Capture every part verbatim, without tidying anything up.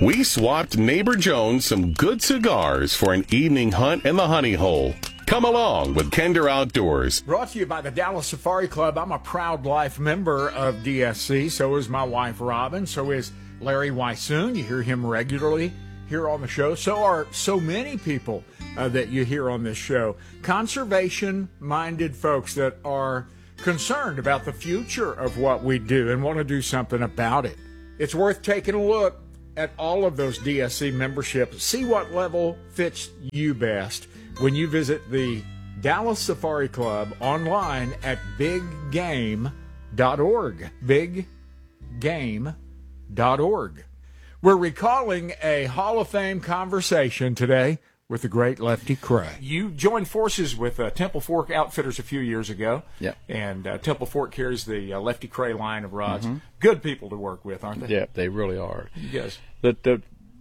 we swapped Neighbor Jones some good cigars for an evening hunt in the Honey Hole. Come along with Kinder Outdoors. Brought to you by the Dallas Safari Club. I'm a proud life member of D S C. So is my wife, Robin. So is Larry Weissoon. You hear him regularly here on the show. So are so many people uh, that you hear on this show. Conservation-minded folks that are concerned about the future of what we do and want to do something about it. It's worth taking a look at all of those D S C memberships. See what level fits you best when you visit the Dallas Safari Club online at big game dot org. big game dot org. We're recalling a Hall of Fame conversation today with the great Lefty Kreh. You joined forces with uh, Temple Fork Outfitters a few years ago. Yeah. And uh, Temple Fork carries the uh, Lefty Kreh line of rods. Mm-hmm. Good people to work with, aren't they? Yeah, they really are. Yes. The, the,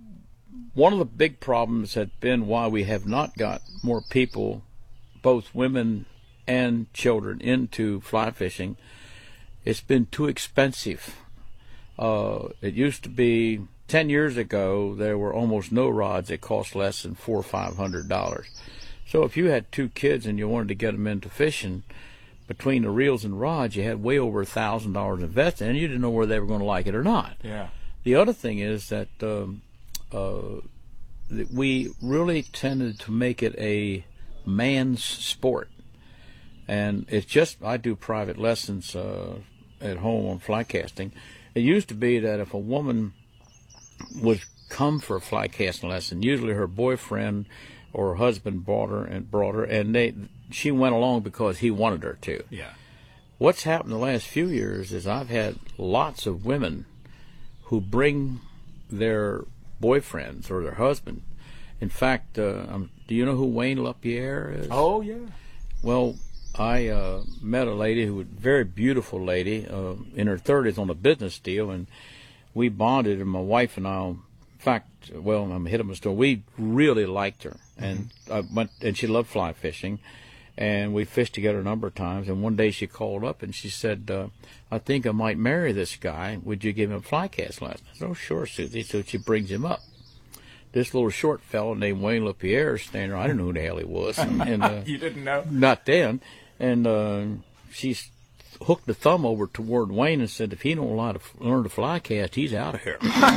one of the big problems has been why we have not got more people, both women and children, into fly fishing. It's been too expensive. Uh, it used to be ten years ago there were almost no rods that cost less than four or five hundred dollars. So if you had two kids and you wanted to get them into fishing, between the reels and rods, you had way over a thousand dollars invested, and you didn't know whether they were going to like it or not. Yeah. The other thing is that um, uh, that we really tended to make it a man's sport, and it's just I do private lessons uh, at home on fly casting. It used to be that if a woman would come for a fly casting lesson, usually her boyfriend or her husband brought her and brought her, and they she went along because he wanted her to. Yeah. What's happened the last few years is I've had lots of women who bring their boyfriends or their husband. In fact, uh, um, do you know who Wayne LaPierre is? Oh, yeah. Well, I uh, met a lady who was a very beautiful lady uh, in her thirties on a business deal, and we bonded, and my wife and I, in fact, well, I'm hit on a story. We really liked her, and mm-hmm. I went, and she loved fly fishing, and we fished together a number of times. And one day she called up and she said, uh, "I think I might marry this guy. Would you give him a fly cast lesson?" I said, "Oh, sure, Susie." So she brings him up. This little short fellow named Wayne LaPierre is standing there. I didn't know who the hell he was. And, and, uh, you didn't know? Not then. And uh, she hooked the thumb over toward Wayne and said, if he don't learn to, learn to fly cast, he's out of here.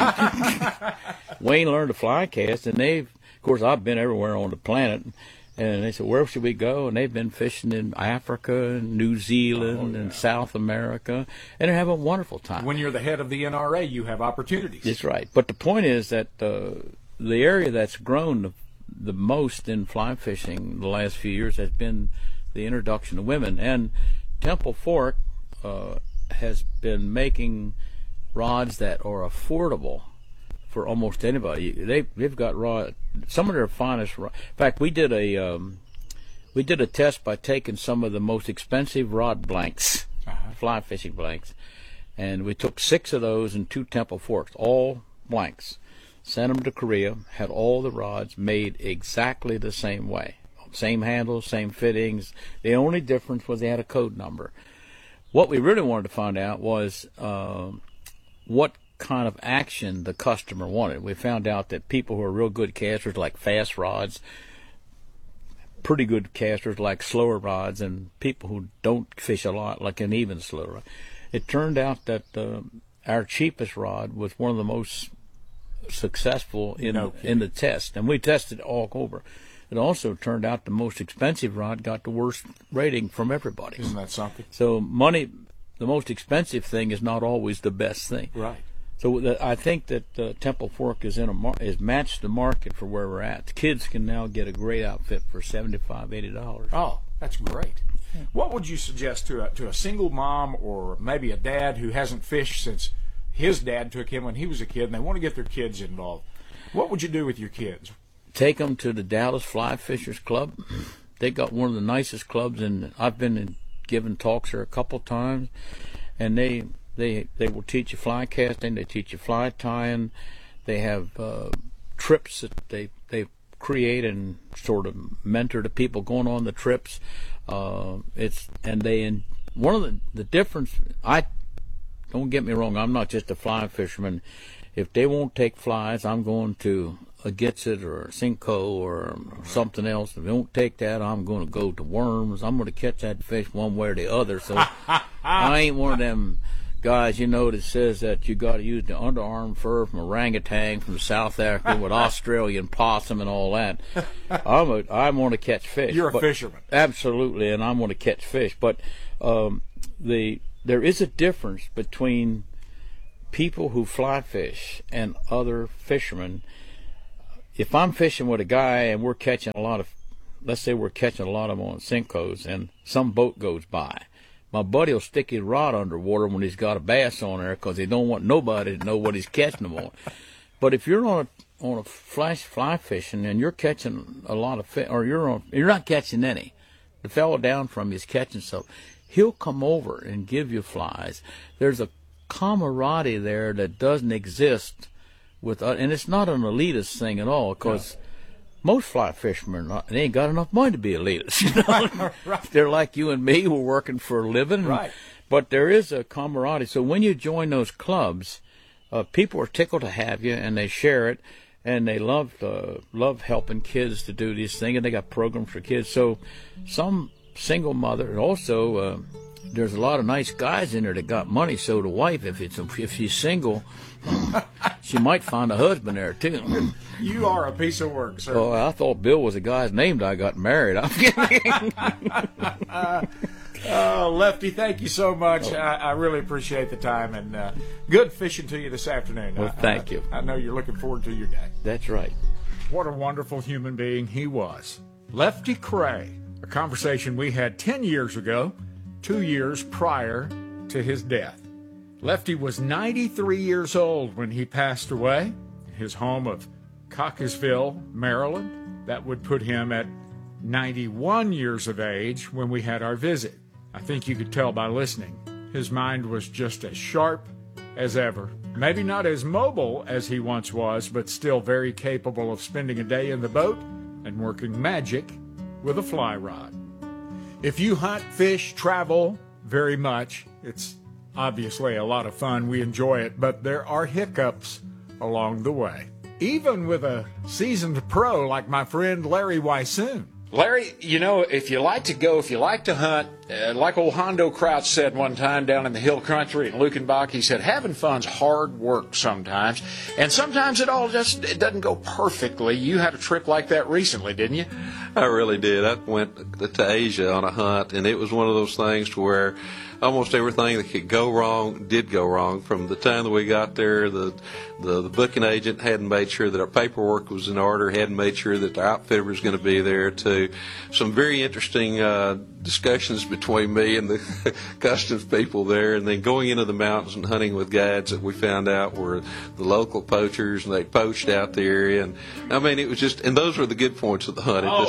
Wayne learned to fly cast, and they've, of course, I've been everywhere on the planet. And they said, where should we go? And they've been fishing in Africa and New Zealand oh, yeah. and South America, and they're having a wonderful time. When you're the head of the N R A, you have opportunities. That's right. But the point is that uh, the area that's grown the, the most in fly fishing the last few years has been the introduction of women. And Temple Fork uh, has been making rods that are affordable for almost anybody. They they've got rod, some of their finest rod. In fact, we did a um, we did a test by taking some of the most expensive rod blanks, uh-huh. fly fishing blanks, and we took six of those and two Temple Forks, all blanks, sent them to Korea, had all the rods made exactly the same way. Same handles, same fittings. The only difference was they had a code number. What we really wanted to find out was uh, what kind of action the customer wanted. We found out that people who are real good casters like fast rods, pretty good casters like slower rods, and people who don't fish a lot like an even slower rod. It turned out that uh, our cheapest rod was one of the most successful in, no in the test, and we tested all over. It also turned out the most expensive rod got the worst rating from everybody. Isn't that something? So money, the most expensive thing is not always the best thing. Right. So the, I think that uh, Temple Fork is in a mar- is matched the market for where we're at. The kids can now get a great outfit for seventy-five, eighty dollars. Oh, that's great. Yeah. What would you suggest to a, to a single mom or maybe a dad who hasn't fished since his dad took him when he was a kid and they want to get their kids involved? What would you do with your kids? Take them to the Dallas Fly Fishers Club. They got one of the nicest clubs, and I've been in, giving talks there a couple times, and they they they will teach you fly casting, they teach you fly tying, they have uh, trips that they they create and sort of mentor the people going on the trips. Uh, it's and they and one of the the difference. I don't get me wrong, I'm not just a fly fisherman. if they won't take flies, I'm going to a Gitsit or a Cinco or something else. If they don't take that, I'm going to go to worms. I'm going to catch that fish one way or the other. So I ain't one of them guys, you know, that says that you got to use the underarm fur from orangutan from South Africa with Australian possum and all that. I'm a, I want to catch fish. You're a fisherman. Absolutely, and I want to catch fish. But um, the there is a difference between people who fly fish and other fishermen. If I'm fishing with a guy and we're catching a lot of, let's say we're catching a lot of them on Cincos and some boat goes by, my buddy will stick his rod underwater when he's got a bass on there because he don't want nobody to know what he's catching them on. But if you're on a on a flash fly fishing and you're catching a lot of fish, or you're on, you're not catching any, the fellow down from you is catching stuff, he'll come over and give you flies. There's a camaraderie there that doesn't exist with, uh, and it's not an elitist thing at all, because no. most fly fishermen are not, they ain't got enough money to be elitists. You know? Right. They're like you and me who are working for a living. Right. But there is a camaraderie. So when you join those clubs, uh, people are tickled to have you, and they share it, and they love uh, love helping kids to do these things, and they got programs for kids. So some single mother, and also uh, there's a lot of nice guys in there that got money. So the wife, if it's if she's single, she might find a husband there too. You are a piece of work, sir. Oh, I thought Bill was a guy's name that I got married. I'm kidding. uh, Lefty, thank you so much. I, I really appreciate the time, and uh, good fishing to you this afternoon. Well, I, thank I, you. I know you're looking forward to your day. That's right. What a wonderful human being he was. Lefty Kreh, a conversation we had ten years ago, two years prior to his death. Lefty was ninety-three years old when he passed away. His home of Cockeysville, Maryland. That would put him at ninety-one years of age when we had our visit. I think you could tell by listening. His mind was just as sharp as ever. Maybe not as mobile as he once was, but still very capable of spending a day in the boat and working magic with a fly rod. If you hunt, fish, travel very much, it's obviously a lot of fun. We enjoy it, but there are hiccups along the way. Even with a seasoned pro like my friend Larry Weissoon. Larry, you know, if you like to go, if you like to hunt, uh, like old Hondo Crouch said one time down in the hill country in Lukenbach, he said, having fun's hard work sometimes, and sometimes it all just it doesn't go perfectly. You had a trip like that recently, didn't you? I really did. I went to Asia on a hunt, and it was one of those things to where almost everything that could go wrong did go wrong. From the time that we got there, the, the the booking agent hadn't made sure that our paperwork was in order, hadn't made sure that the outfitter was going to be there, to some very interesting uh, discussions between me and the customs people there, and then going into the mountains and hunting with guides that we found out were the local poachers, and they poached out the area. And I mean, it was just, and those were the good points of the hunt at Oh. this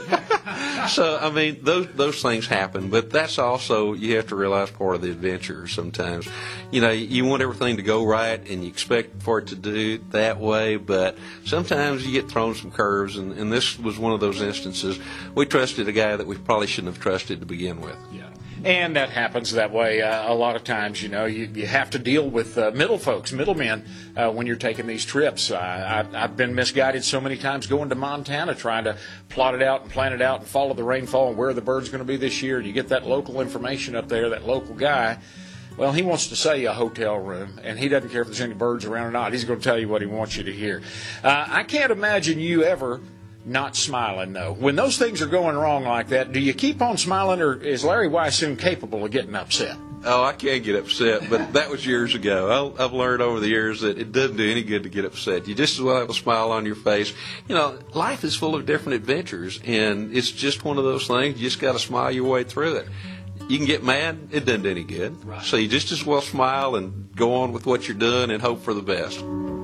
time. So, I mean, those those things happen, but that's also, you have to realize, part of the adventure sometimes. You know, you want everything to go right, and you expect for it to do it that way, but sometimes you get thrown some curves, and, and this was one of those instances. We trusted a guy that we probably shouldn't have trusted to begin with. Yeah. And that happens that way uh, a lot of times. You know, you, you have to deal with uh, middle folks, middlemen, uh, when you're taking these trips. Uh, I, I've been misguided so many times going to Montana trying to plot it out and plan it out and follow the rainfall and where the bird's going to be this year. And you get that local information up there, that local guy. Well, he wants to sell you a hotel room, and he doesn't care if there's any birds around or not. He's going to tell you what he wants you to hear. Uh, I can't imagine you ever not smiling, though. When those things are going wrong like that, do you keep on smiling, or is Larry Weissoon capable of getting upset? Oh, I can get upset, but that was years ago. I, I've learned over the years that it doesn't do any good to get upset. You just as well have a smile on your face. You know, life is full of different adventures, and it's just one of those things. You just got to smile your way through it. You can get mad, it doesn't do any good. Right. So you just as well smile and go on with what you're doing and hope for the best.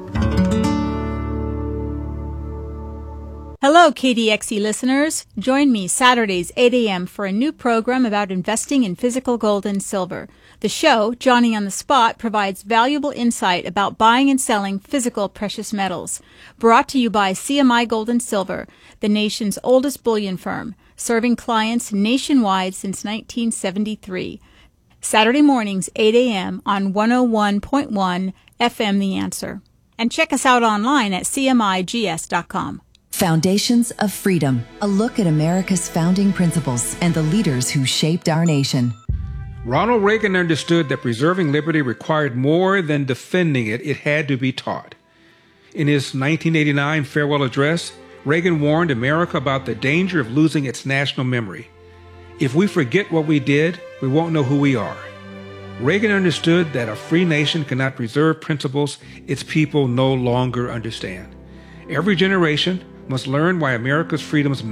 Hello, K D X E listeners. Join me Saturdays, eight a.m. for a new program about investing in physical gold and silver. The show, Johnny on the Spot, provides valuable insight about buying and selling physical precious metals. Brought to you by C M I Gold and Silver, the nation's oldest bullion firm, serving clients nationwide since nineteen seventy-three. Saturday mornings, eight a.m. on one oh one point one F M The Answer. And check us out online at c m i g s dot com. Foundations of Freedom, a look at America's founding principles and the leaders who shaped our nation. Ronald Reagan understood that preserving liberty required more than defending it, it had to be taught. In his nineteen eighty-nine farewell address, Reagan warned America about the danger of losing its national memory. If we forget what we did, we won't know who we are. Reagan understood that a free nation cannot preserve principles its people no longer understand. Every generation must learn why America's freedoms